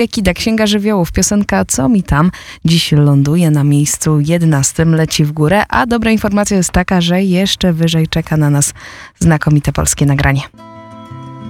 Kida, Księga Żywiołów, piosenka Co mi tam dziś ląduje na miejscu 11, leci w górę, a dobra informacja jest taka, że jeszcze wyżej czeka na nas znakomite polskie nagranie.